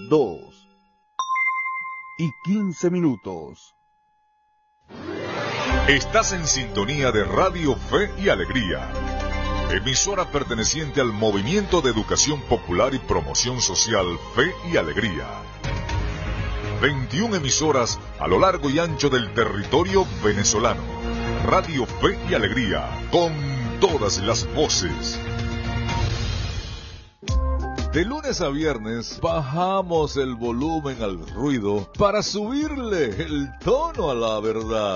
2:15. Estás en sintonía de Radio Fe y Alegría, emisora perteneciente al Movimiento de Educación Popular y Promoción Social Fe y Alegría. 21 emisoras a lo largo y ancho del territorio venezolano. Radio Fe y Alegría, con todas las voces. De lunes a viernes bajamos el volumen al ruido para subirle el tono a la verdad.